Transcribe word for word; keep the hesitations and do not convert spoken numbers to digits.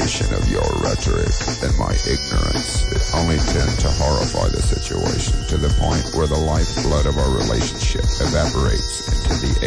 repetition of your rhetoric and my ignorance only tend to horrify the situation to the point where the lifeblood of our relationship evaporates into the